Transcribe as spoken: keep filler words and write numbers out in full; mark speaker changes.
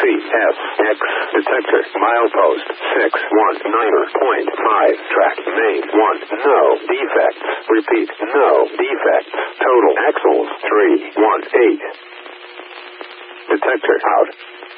Speaker 1: S, X, detector, milepost, six one nine point five, track, main, one, no defects, repeat, no defects, total axles, three one eight, detector, out.